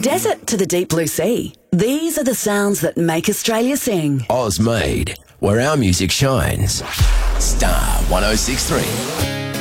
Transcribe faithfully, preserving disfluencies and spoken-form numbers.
desert to the deep blue sea, these are the sounds that make Australia sing. Oz made, where our music shines. Star one oh six three.